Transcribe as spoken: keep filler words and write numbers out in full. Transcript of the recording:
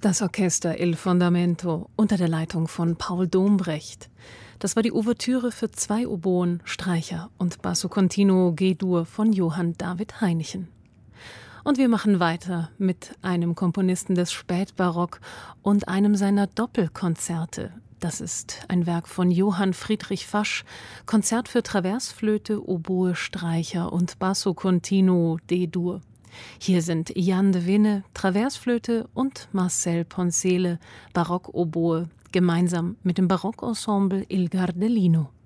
Das Orchester Il Fondamento unter der Leitung von Paul Dombrecht. Das war die Ouvertüre für zwei Oboen, Streicher und Basso Continuo G-Dur von Johann David Heinichen. Und wir machen weiter mit einem Komponisten des Spätbarock und einem seiner Doppelkonzerte. Das ist ein Werk von Johann Friedrich Fasch, Konzert für Traversflöte, Oboe, Streicher und Basso Continuo D-Dur. Hier sind Jan de Winne, Traversflöte und Marcel Poncele, Barockoboe, gemeinsam mit dem Barockensemble Il Gardelino.